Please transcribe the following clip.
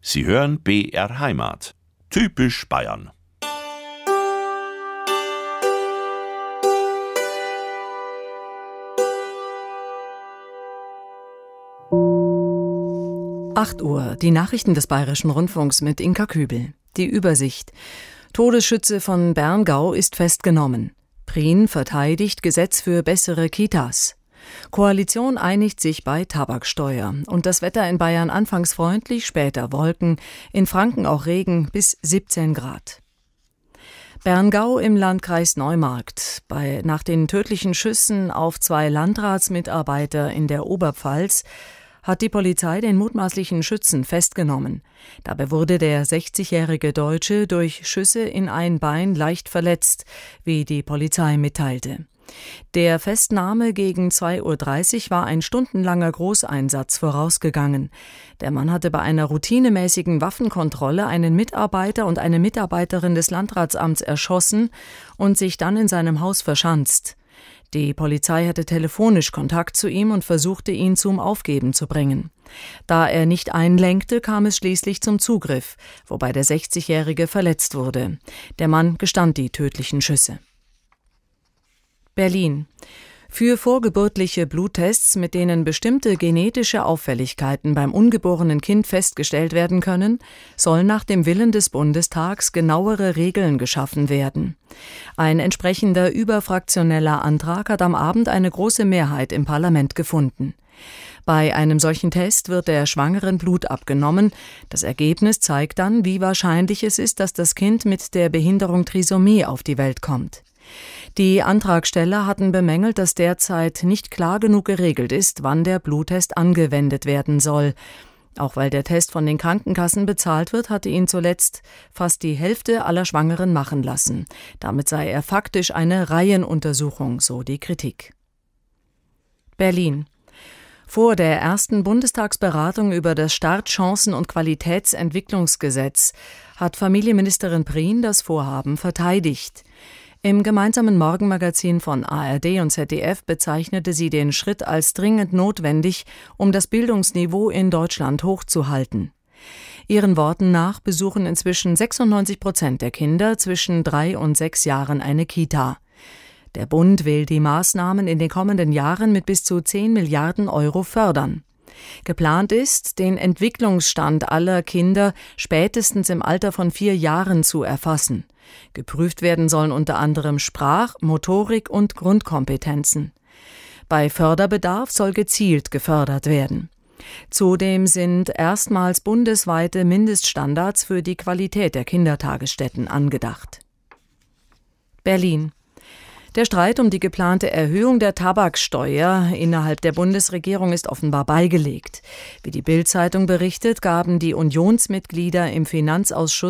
Sie hören BR Heimat. Typisch Bayern. Acht Uhr, die Nachrichten des Bayerischen Rundfunks mit Inka Kübel. Die Übersicht. Todesschütze von Berngau ist festgenommen. Prien verteidigt Gesetz für bessere Kitas. Koalition einigt sich bei Tabaksteuer. Und das Wetter in Bayern anfangs freundlich, später Wolken, in Franken auch Regen bis 17 Grad. Berngau im Landkreis Neumarkt. Nach den tödlichen Schüssen auf 2 Landratsmitarbeiter in der Oberpfalz hat die Polizei den mutmaßlichen Schützen festgenommen. Dabei wurde der 60-jährige Deutsche durch Schüsse in ein Bein leicht verletzt, wie die Polizei mitteilte. Der Festnahme gegen 2:30 Uhr war ein stundenlanger Großeinsatz vorausgegangen. Der Mann hatte bei einer routinemäßigen Waffenkontrolle einen Mitarbeiter und eine Mitarbeiterin des Landratsamts erschossen und sich dann in seinem Haus verschanzt. Die Polizei hatte telefonisch Kontakt zu ihm und versuchte, ihn zum Aufgeben zu bringen. Da er nicht einlenkte, kam es schließlich zum Zugriff, wobei der 60-Jährige verletzt wurde. Der Mann gestand die tödlichen Schüsse. Berlin. Für vorgeburtliche Bluttests, mit denen bestimmte genetische Auffälligkeiten beim ungeborenen Kind festgestellt werden können, sollen nach dem Willen des Bundestags genauere Regeln geschaffen werden. Ein entsprechender überfraktioneller Antrag hat am Abend eine große Mehrheit im Parlament gefunden. Bei einem solchen Test wird der Schwangeren Blut abgenommen. Das Ergebnis zeigt dann, wie wahrscheinlich es ist, dass das Kind mit der Behinderung Trisomie auf die Welt kommt. Die Antragsteller hatten bemängelt, dass derzeit nicht klar genug geregelt ist, wann der Bluttest angewendet werden soll. Auch weil der Test von den Krankenkassen bezahlt wird, hatte ihn zuletzt fast die Hälfte aller Schwangeren machen lassen. Damit sei er faktisch eine Reihenuntersuchung, so die Kritik. Berlin. Vor der ersten Bundestagsberatung über das Startchancen- und Qualitätsentwicklungsgesetz hat Familienministerin Prien das Vorhaben verteidigt. Im gemeinsamen Morgenmagazin von ARD und ZDF bezeichnete sie den Schritt als dringend notwendig, um das Bildungsniveau in Deutschland hochzuhalten. Ihren Worten nach besuchen inzwischen 96% der Kinder zwischen 3 und 6 Jahren eine Kita. Der Bund will die Maßnahmen in den kommenden Jahren mit bis zu 10 Milliarden Euro fördern. Geplant ist, den Entwicklungsstand aller Kinder spätestens im Alter von 4 Jahren zu erfassen. Geprüft werden sollen unter anderem Sprach-, Motorik- und Grundkompetenzen. Bei Förderbedarf soll gezielt gefördert werden. Zudem sind erstmals bundesweite Mindeststandards für die Qualität der Kindertagesstätten angedacht. Berlin. Der Streit um die geplante Erhöhung der Tabaksteuer innerhalb der Bundesregierung ist offenbar beigelegt. Wie die Bild-Zeitung berichtet, gaben die Unionsmitglieder im Finanzausschuss